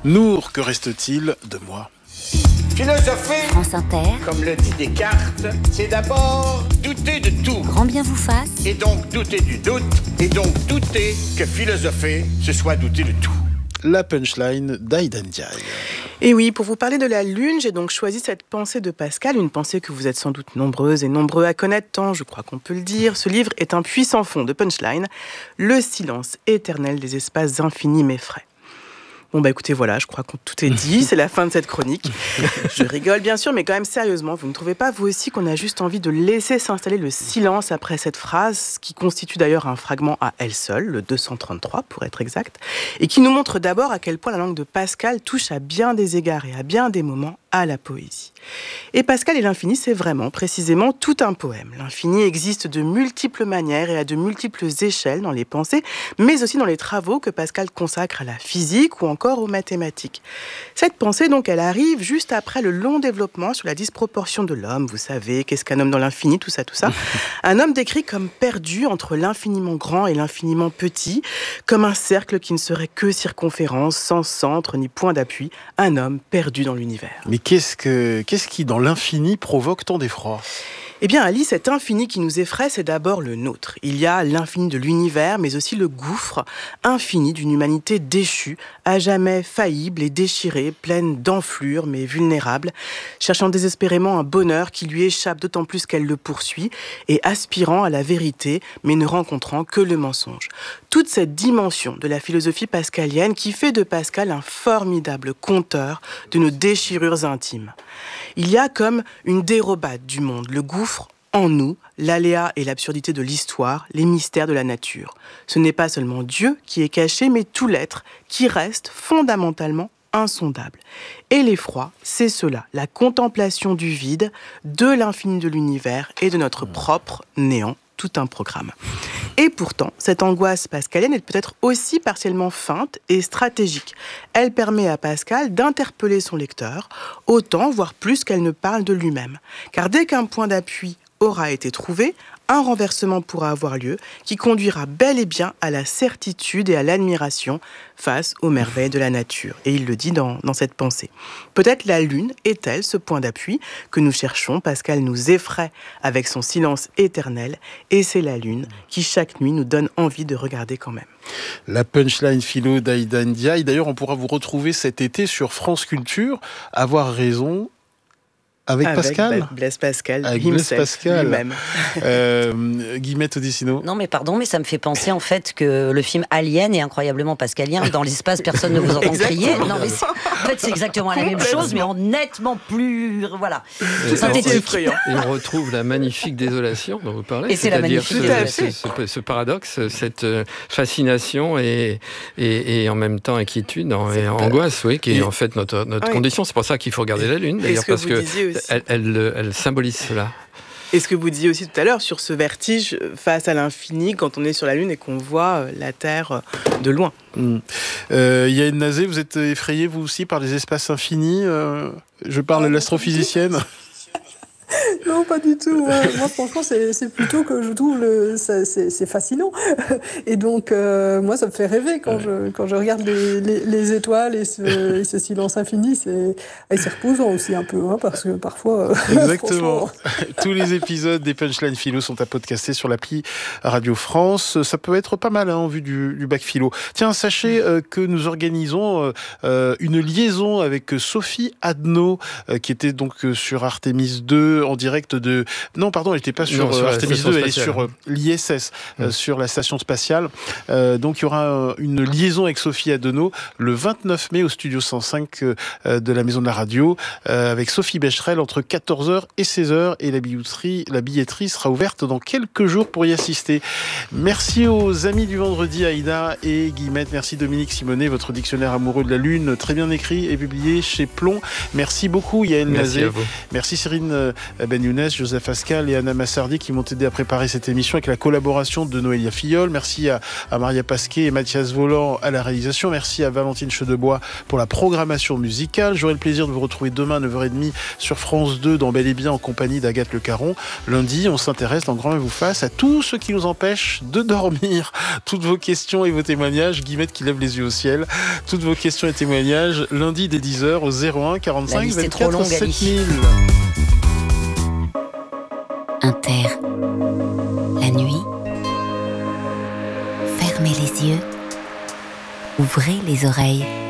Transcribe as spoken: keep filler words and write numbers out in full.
Nour, que reste-t-il de moi ? Philosopher, France Inter, comme le dit Descartes, c'est d'abord douter de tout. grand bien vous fasse. Et donc douter du doute, et donc douter que philosopher, ce soit douter de tout. La punchline d'Aïda Ndiaye. Et oui, pour vous parler de la Lune, j'ai donc choisi cette pensée de Pascal, une pensée que vous êtes sans doute nombreuses et nombreux à connaître, tant je crois qu'on peut le dire. Ce livre est un puissant fond de punchline, le silence éternel des espaces infinis m'effraie. Bon bah écoutez, voilà, je crois que tout est dit, c'est la fin de cette chronique. Je rigole bien sûr, mais quand même sérieusement, vous ne trouvez pas vous aussi qu'on a juste envie de laisser s'installer le silence après cette phrase, qui constitue d'ailleurs un fragment à elle seule, le deux cent trente-trois pour être exact, et qui nous montre d'abord à quel point la langue de Pascal touche à bien des égards et à bien des moments à la poésie. Et Pascal et l'infini, c'est vraiment, précisément, tout un poème. L'infini existe de multiples manières et à de multiples échelles dans les pensées, mais aussi dans les travaux que Pascal consacre à la physique ou encore aux mathématiques. Cette pensée, donc, elle arrive juste après le long développement sur la disproportion de l'homme. Vous savez, qu'est-ce qu'un homme dans l'infini, tout ça, tout ça. Un homme décrit comme perdu entre l'infiniment grand et l'infiniment petit, comme un cercle qui ne serait que circonférence, sans centre ni point d'appui. Un homme perdu dans l'univers. Mais qu'est-ce, que, qu'est-ce qui, dans l'infini, provoque tant d'effroi ? Eh bien, Ali, cet infini qui nous effraie, c'est d'abord le nôtre. Il y a l'infini de l'univers, mais aussi le gouffre infini d'une humanité déchue, à jamais faillible et déchirée, pleine d'enflures, mais vulnérable, cherchant désespérément un bonheur qui lui échappe d'autant plus qu'elle le poursuit, et aspirant à la vérité, mais ne rencontrant que le mensonge. Toute cette dimension de la philosophie pascalienne qui fait de Pascal un formidable conteur de nos déchirures intimes. Il y a comme une dérobade du monde, le gouffre en nous, l'aléa et l'absurdité de l'histoire, les mystères de la nature. Ce n'est pas seulement Dieu qui est caché, mais tout l'être qui reste fondamentalement insondable. Et l'effroi, c'est cela, la contemplation du vide, de l'infini de l'univers et de notre propre néant, tout un programme. Et pourtant, cette angoisse pascalienne est peut-être aussi partiellement feinte et stratégique. Elle permet à Pascal d'interpeller son lecteur, autant, voire plus qu'elle ne parle de lui-même. Car dès qu'un point d'appui aura été trouvé, un renversement pourra avoir lieu qui conduira bel et bien à la certitude et à l'admiration face aux merveilles de la nature. Et il le dit dans, dans cette pensée. Peut-être la Lune est-elle ce point d'appui que nous cherchons. Pascal nous effraie avec son silence éternel et c'est la Lune qui chaque nuit nous donne envie de regarder quand même. La punchline philo d'Aïda Ndiaye. D'ailleurs, on pourra vous retrouver cet été sur France Culture. Avoir raison... Avec, Avec Pascal Blaise Pascal, Avec Blaise Pascal. Lui-même. euh, Guillemette Odissino. Non mais pardon, mais ça me fait penser en fait que le film Alien est incroyablement pascalien. Dans l'espace, personne ne vous entend crier. Non mais en fait c'est exactement la même chose, mais en nettement plus voilà synthétique. Et on retrouve la magnifique désolation dont vous parlez. Et c'est la magnifique ce, ce, ce, ce paradoxe, cette fascination et, et, et en même temps inquiétude et angoisse, oui, qui est en fait notre, notre oui. condition. C'est pour ça qu'il faut regarder la Lune, d'ailleurs, parce que Elle, elle, elle symbolise cela. Et ce que vous disiez aussi tout à l'heure sur ce vertige face à l'infini quand on est sur la Lune et qu'on voit la Terre de loin. Mmh. Euh, Yael Nazé, vous êtes effrayée vous aussi par les espaces infinis euh, Je parle de l'astrophysicienne. Non, pas du tout. Moi, moi franchement, c'est, c'est plutôt que je trouve le, ça, c'est, c'est fascinant. Et donc, euh, moi, ça me fait rêver quand je, quand je regarde les, les, les étoiles et ce, et ce silence infini. C'est, et c'est reposant aussi un peu, hein, parce que parfois... Exactement. Tous les épisodes des Punchlines Philo sont à podcaster sur l'appli Radio France. Ça peut être pas mal hein, en vue du, du bac philo. Tiens, sachez euh, que nous organisons euh, une liaison avec Sophie Adno, euh, qui était donc sur Artemis deux, en direct de... Non, pardon, elle n'était pas sur, non, sur euh, Artemis deux, elle est sur euh, l'I S S, mmh. euh, sur la station spatiale. Euh, donc, il y aura euh, une liaison avec Sophie Adeno le vingt-neuf mai au studio cent cinq euh, de la Maison de la Radio, euh, avec Sophie Becherel entre quatorze heures et seize heures. Et la billetterie, la billetterie sera ouverte dans quelques jours pour y assister. Merci aux amis du vendredi, Aïda et Guillemette. Merci Dominique Simonet, votre dictionnaire amoureux de la Lune, très bien écrit et publié chez Plomb. Merci beaucoup, Yael Nazé. Merci Cyrine Ben Younes, Joseph Ascal et Anna Massardi qui m'ont aidé à préparer cette émission avec la collaboration de Noélia Filleul. Merci à, à Maria Pasquet et Mathias Volant à la réalisation. Merci à Valentine Chedebois pour la programmation musicale. J'aurai le plaisir de vous retrouver demain à neuf heures trente sur France deux dans Bel et Bien en compagnie d'Agathe Le Caron. Lundi, on s'intéresse dans Grand Bien vous fasse à tout ce qui nous empêche de dormir. Toutes vos questions et vos témoignages, Guillemette qui lève les yeux au ciel. Toutes vos questions et témoignages, lundi dès dix heures au zéro un quarante-cinq vingt-quatre sept mille. Inter. La nuit. Fermez les yeux. Ouvrez les oreilles.